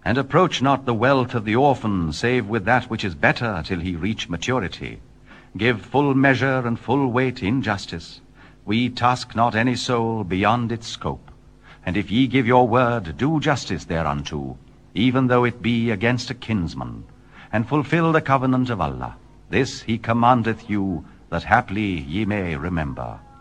And approach not the wealth of the orphan, save with that which is better, till he reach maturity. Give full measure and full weight in justice. We task not any soul beyond its scope. And if ye give your word, do justice thereunto, even though it be against a kinsman, and fulfill the covenant of Allah. This he commandeth you, that haply ye may remember.